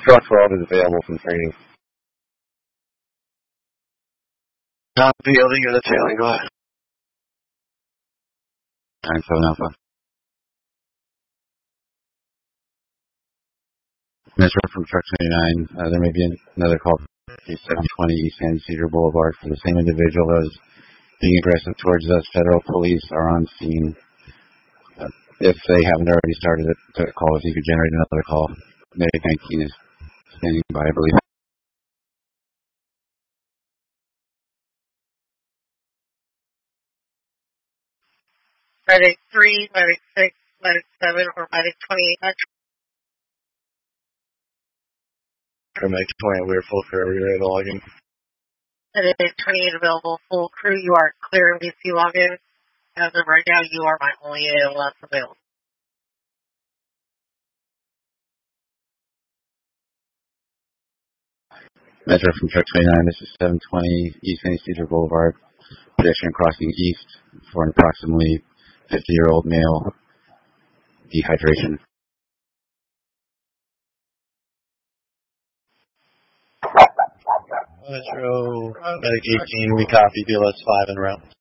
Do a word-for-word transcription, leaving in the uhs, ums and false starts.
Truck twelve is available from training. Not fielding or the tailing, go ahead. nine seven Alpha. Metro from Truck twenty-nine. Uh, there may be another call. seven twenty East San Cedar Boulevard for the same individual that was being aggressive towards us. Federal police are on scene. Uh, if they haven't already started it, to call if you could generate another call. Medic nineteen is standing by, I believe. Medic three, Medic six, Medic seven, or Medic twenty-eight. Medic twenty-eight, we're full crew. Are we ready to log in? Medic twenty-eight available, full crew. You are clear of V C login. As of right now, you are my only A L S available. Metro from Truck twenty-nine, this is seven twenty East San Cedar Boulevard. Pedestrian crossing east for an approximately fifty-year-old male. Dehydration. Metro, Medic eighteen, we copy, B L S five and route.